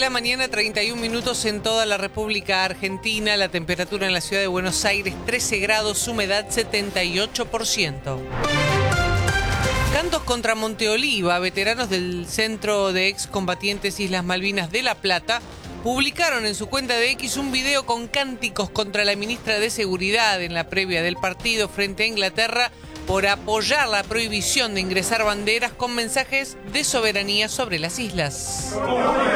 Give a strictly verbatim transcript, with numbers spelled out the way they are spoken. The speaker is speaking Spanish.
la mañana, treinta y un minutos en toda la República Argentina. La temperatura en la ciudad de Buenos Aires, trece grados, humedad setenta y ocho por ciento. Cantos contra Monteoliva. Veteranos del Centro de Excombatientes Islas Malvinas de La Plata publicaron en su cuenta de X un video con cánticos contra la ministra de Seguridad en la previa del partido frente a Inglaterra por apoyar la prohibición de ingresar banderas con mensajes de soberanía sobre las islas.